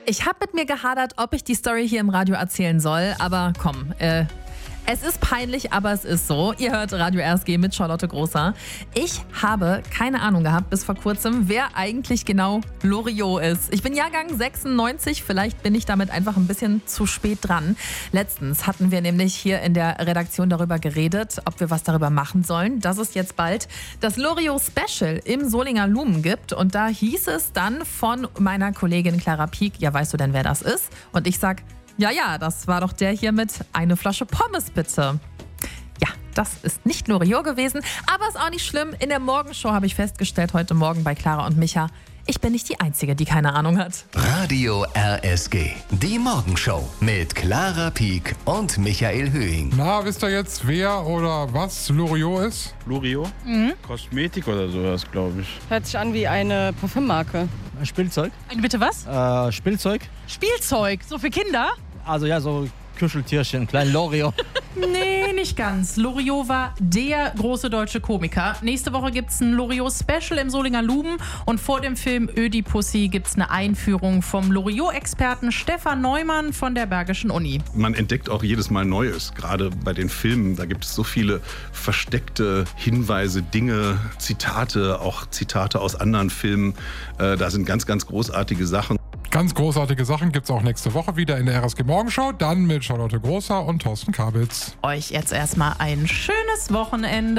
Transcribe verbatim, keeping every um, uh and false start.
Ich habe mit mir gehadert, ob ich die Story hier im Radio erzählen soll, aber komm, äh, es ist peinlich, aber es ist so. Ihr hört Radio R S G mit Charlotte Großer. Ich habe keine Ahnung gehabt bis vor kurzem, wer eigentlich genau Loriot ist. Ich bin Jahrgang sechsundneunzig, vielleicht bin ich damit einfach ein bisschen zu spät dran. Letztens hatten wir nämlich hier in der Redaktion darüber geredet, ob wir was darüber machen sollen, dass es jetzt bald das Loriot Special im Solinger Lumen gibt. Und da hieß es dann von meiner Kollegin Clara Pieck, ja, weißt du denn, wer das ist? Und ich sag, ja, ja, das war doch der hier mit eine Flasche Pommes, bitte. Ja, das ist nicht Loriot gewesen, aber ist auch nicht schlimm. In der Morgenshow habe ich festgestellt, heute Morgen bei Clara und Micha, ich bin nicht die Einzige, die keine Ahnung hat. Radio R S G, die Morgenshow mit Clara Pieck und Michael Höhing. Na, wisst ihr jetzt, wer oder was Loriot ist? Loriot? Mhm. Kosmetik oder sowas, glaube ich. Hört sich an wie eine Parfümmarke. Spielzeug. Ein bitte was? Äh, Spielzeug. Spielzeug, so für Kinder? Also ja, so Kuscheltierchen, klein Loriot. Nee, nicht ganz. Loriot war der große deutsche Komiker. Nächste Woche gibt's ein Loriot-Special im Solinger Lumen und vor dem Film Ödipussy gibt's eine Einführung vom Loriot-Experten Stefan Neumann von der Bergischen Uni. Man entdeckt auch jedes Mal Neues, gerade bei den Filmen. Da gibt es so viele versteckte Hinweise, Dinge, Zitate, auch Zitate aus anderen Filmen. Äh, da sind ganz, ganz großartige Sachen. Ganz großartige Sachen gibt's auch nächste Woche wieder in der R S G Morgenshow, dann mit Charlotte Großer und Thorsten Kabitz. Euch jetzt erstmal ein schönes Wochenende.